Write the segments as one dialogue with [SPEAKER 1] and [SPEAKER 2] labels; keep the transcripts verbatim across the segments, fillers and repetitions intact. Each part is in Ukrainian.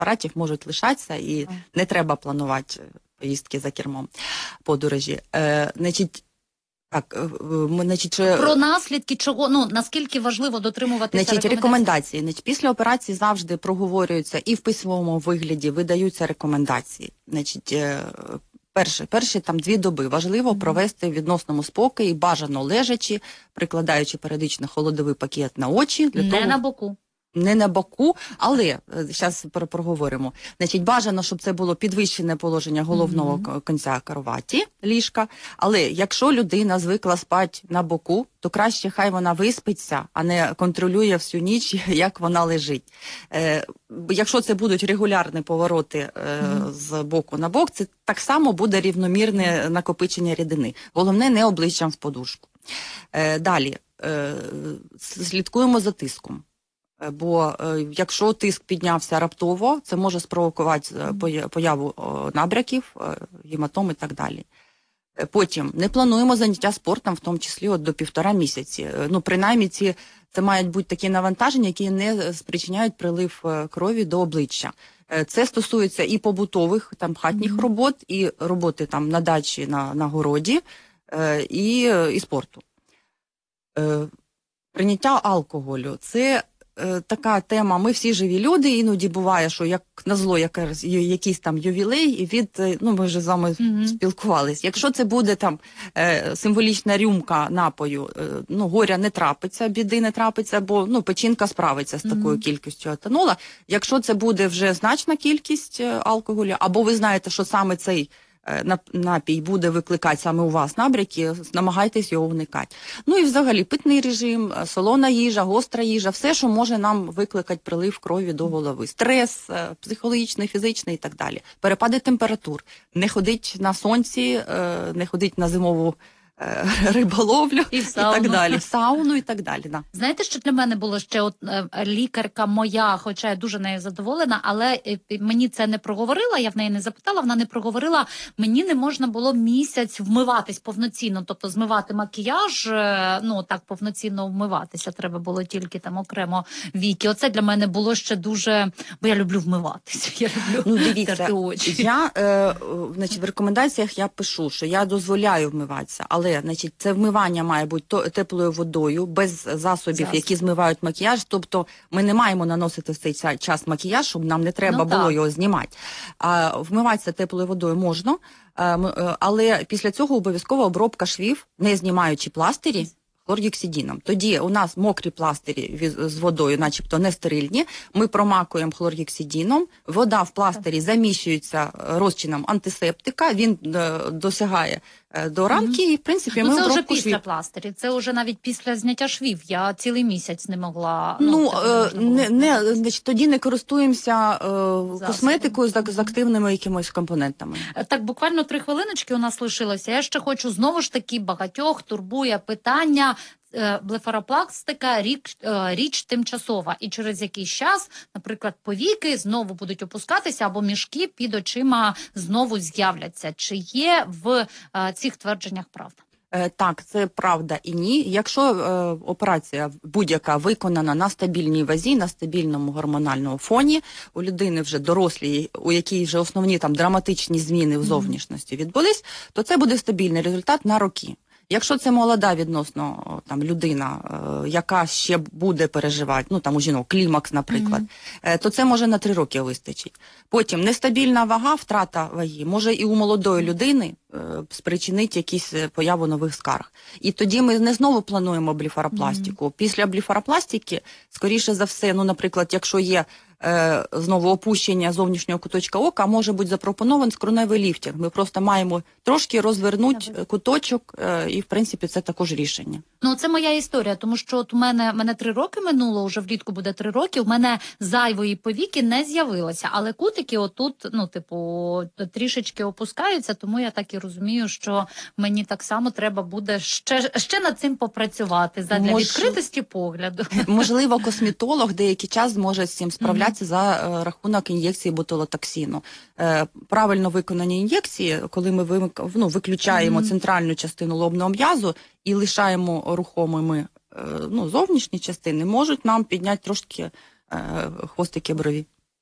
[SPEAKER 1] апаратів можуть лишатися і не треба планувати поїздки за кермом, подорожі. Е, значить, так, значить,
[SPEAKER 2] про наслідки чого, ну, наскільки важливо дотримуватися
[SPEAKER 1] значить, рекомендацій? рекомендації. Значить, після операції завжди проговорюються і в письмовому вигляді видаються рекомендації. Значить, перші, перші там дві доби важливо провести в відносному спокої, бажано лежачи, прикладаючи періодично холодовий пакет на очі. Для
[SPEAKER 2] не
[SPEAKER 1] того...
[SPEAKER 2] на боку.
[SPEAKER 1] Не на боку, але, зараз проговоримо, значить, бажано, щоб це було підвищене положення головного mm-hmm. кінця кроваті, ліжка, але якщо людина звикла спати на боку, то краще хай вона виспиться, а не контролює всю ніч, як вона лежить. Е, якщо це будуть регулярні повороти е, mm-hmm. з боку на бок, це так само буде рівномірне накопичення рідини. Головне, не обличчям в подушку. Е, далі, е, слідкуємо за тиском. Бо е, якщо тиск піднявся раптово, це може спровокувати е, появу е, набряків, е, гематом і так далі. Е, потім не плануємо заняття спортом, в тому числі от, до півтора місяці. Е, ну, принаймні, ці, це мають бути такі навантаження, які не спричиняють прилив е, крові до обличчя. Е, це стосується і побутових, там, хатніх mm-hmm. робот, і роботи там, на дачі, на, на городі, е, і, і спорту. Е, прийняття алкоголю – це така тема, ми всі живі люди, іноді буває, що як назло якась, якийсь там ювілей, від, ну ми вже з вами mm-hmm. спілкувались. Якщо це буде там е, символічна рюмка напою, е, ну горя не трапиться, біди не трапиться, бо ну печінка справиться з такою mm-hmm. кількістю етанола. Якщо це буде вже значна кількість алкоголю, або ви знаєте, що саме цей напій буде викликати саме у вас набряки, намагайтесь його уникати. Ну і взагалі питний режим, солона їжа, гостра їжа, все, що може нам викликати прилив крові до голови. Стрес, психологічний, фізичний і так далі. Перепади температур. Не ходить на сонці, не ходить на зимову риболовлю і, і так далі, сауну і так далі. Да.
[SPEAKER 2] Знаєте, що для мене було ще от лікарка моя, хоча я дуже нею задоволена, але мені це не проговорила, я в неї не запитала, вона не проговорила, мені не можна було місяць вмиватись повноцінно, тобто змивати макіяж, ну так повноцінно вмиватися, треба було тільки там окремо віки. Оце для мене було ще дуже, бо я люблю вмиватися, я люблю
[SPEAKER 1] ну, дивіться, очі. Я, е, значить, в рекомендаціях я пишу, що я дозволяю вмиватися, але значить, це вмивання має бути теплою водою, без засобів, Засоб. які змивають макіяж. Тобто ми не маємо наносити в цей час макіяж, щоб нам не треба ну, було так. його знімати. А вмиватися теплою водою можна, але після цього обов'язково обробка швів, не знімаючи пластирі, хлоргексидином. Тоді у нас мокрі пластирі з водою, начебто не стерильні, ми промакуємо хлоргексидином, вода в пластирі заміщується розчином антисептика, він е, досягає е, до рамки mm-hmm. і, в принципі,
[SPEAKER 2] ну,
[SPEAKER 1] ми
[SPEAKER 2] це
[SPEAKER 1] обробку
[SPEAKER 2] вже після
[SPEAKER 1] швів.
[SPEAKER 2] пластирів, це вже навіть після зняття швів. Я цілий місяць не могла...
[SPEAKER 1] Ну, ну не, не, значить, тоді не користуємося е, косметикою з, з активними якимось компонентами.
[SPEAKER 2] Так, буквально три хвилиночки у нас лишилося. Я ще хочу, знову ж таки, багатьох турбує питання. Блефаропластика річ, річ тимчасова, і через якийсь час, наприклад, повіки знову будуть опускатися, або мішки під очима знову з'являться. Чи є в цих твердженнях правда?
[SPEAKER 1] Так, це правда і ні. Якщо е, операція будь-яка виконана на стабільній вазі, на стабільному гормональному фоні, у людини вже дорослій, у якій вже основні там драматичні зміни в зовнішності відбулись, то це буде стабільний результат на роки. Якщо це молода відносно там людина, е, яка ще буде переживати, ну там у жінок клімакс, наприклад, mm-hmm. е, то це може на три роки вистачить. Потім нестабільна вага, втрата ваги може і у молодої людини е, спричинити якісь появу нових скарг. І тоді ми не знову плануємо блефаропластику. Mm-hmm. Після блефаропластики, скоріше за все, ну, наприклад, якщо є Е, знову опущення зовнішнього куточка ока, може бути запропонований скроневий ліфтинг. Ми просто маємо трошки розвернути куточок, е, і, в принципі, це також рішення.
[SPEAKER 2] Ну, це моя історія, тому що от у мене, мене три роки минуло, вже влітку буде три роки, у мене зайвої повіки не з'явилося, але кутики отут, ну, типу, трішечки опускаються, тому я так і розумію, що мені так само треба буде ще, ще над цим попрацювати, задля Мож... відкритості погляду.
[SPEAKER 1] Можливо, косметолог деякий час зможе з цим справлятися, за е, рахунок ін'єкції ботулотоксину. Е, правильно виконані ін'єкції, коли ми ви, ну, виключаємо mm-hmm. центральну частину лобного м'язу і лишаємо рухомими е, ну, зовнішні частини, можуть нам підняти трошки е, хвостики брові.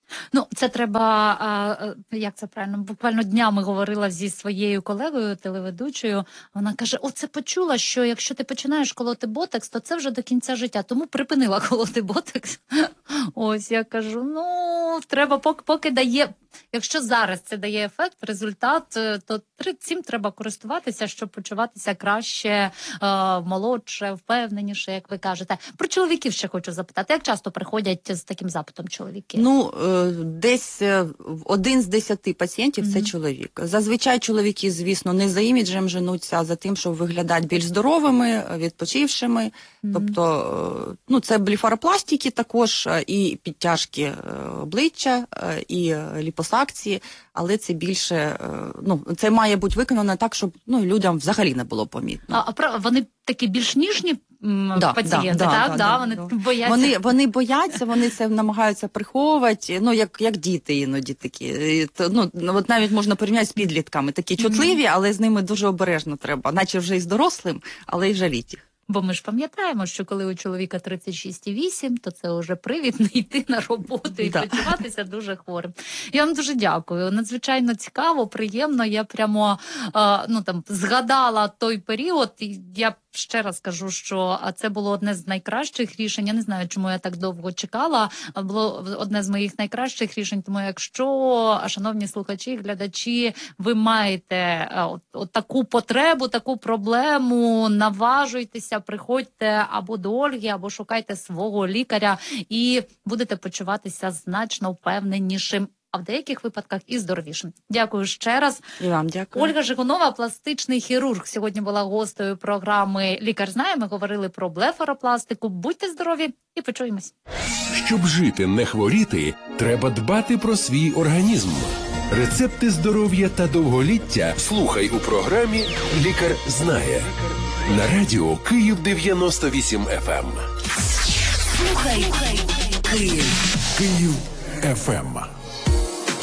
[SPEAKER 2] Ну, це треба, а, як це правильно, буквально днями говорила зі своєю колегою, телеведучою. Вона каже, оце почула, що якщо ти починаєш колоти ботекс, то це вже до кінця життя. Тому припинила колоти ботекс. Ось, я кажу, ну, треба, поки, поки дає, якщо зараз це дає ефект, результат, то цим треба користуватися, щоб почуватися краще, молодше, впевненіше, як ви кажете. Про чоловіків ще хочу запитати. Як часто приходять з таким запитом чоловіки?
[SPEAKER 1] Ну, десь один з десяти пацієнтів mm-hmm. – це чоловік. Зазвичай чоловіки, звісно, не за іміджем женуться, а за тим, щоб виглядати більш здоровими, відпочившими. Mm-hmm. Тобто, ну, це блефаропластики також, і підтяжки обличчя, і ліпосакції, але це більше, ну, це має бути виконано так, щоб, ну, людям взагалі не було помітно.
[SPEAKER 2] А, а вони такі більш ніжні
[SPEAKER 1] да,
[SPEAKER 2] пацієнти,
[SPEAKER 1] да,
[SPEAKER 2] так?
[SPEAKER 1] Да,
[SPEAKER 2] да,
[SPEAKER 1] да,
[SPEAKER 2] вони
[SPEAKER 1] да.
[SPEAKER 2] бояться.
[SPEAKER 1] Вони, вони бояться, вони це намагаються приховувати, ну, як, як діти іноді такі. То, ну, от навіть можна порівняти з підлітками. Такі чутливі, mm-hmm. але з ними дуже обережно треба. Наче вже і з дорослим, але й жаліть їх.
[SPEAKER 2] Бо ми ж пам'ятаємо, що коли у чоловіка тридцять шість і вісім, то це вже привід не йти на роботу і да. почуватися дуже хворим. Я вам дуже дякую. Надзвичайно цікаво, приємно. Я прямо е, ну, там, згадала той період. І я ще раз кажу, що це було одне з найкращих рішень. Я не знаю, чому я так довго чекала. Було одне з моїх найкращих рішень. Тому якщо, шановні слухачі, глядачі, ви маєте от, от таку потребу, таку проблему, наважуйтеся, приходьте або до Ольги, або шукайте свого лікаря і будете почуватися значно впевненішим, а в деяких випадках і здоровішим. Дякую ще раз.
[SPEAKER 1] І вам дякую.
[SPEAKER 2] Ольга Жигунова, пластичний хірург, сьогодні була гостею програми «Лікар знає». Ми говорили про блефаропластику. Будьте здорові і почуємось.
[SPEAKER 3] Щоб жити, не хворіти, треба дбати про свій організм. Рецепти здоров'я та довголіття слухай у програмі «Лікар знає» на радіо Київ дев'яносто вісім еф ем.
[SPEAKER 4] Слухай, Київ.
[SPEAKER 3] Київ еф ем.